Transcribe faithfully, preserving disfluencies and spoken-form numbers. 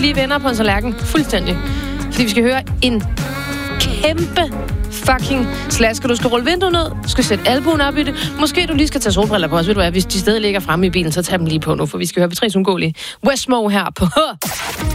lige vender på en tallerken. Fuldstændig. Fordi vi skal høre en kæmpe fucking slasker. Du skal rulle vinduet ned, du skal sætte albuen op i det. Måske du lige skal tage solbriller på os. Ved du hvad, hvis de stadig ligger fremme i bilen, så tag dem lige på nu, for vi skal høre P tre's undgåelige Westmo her på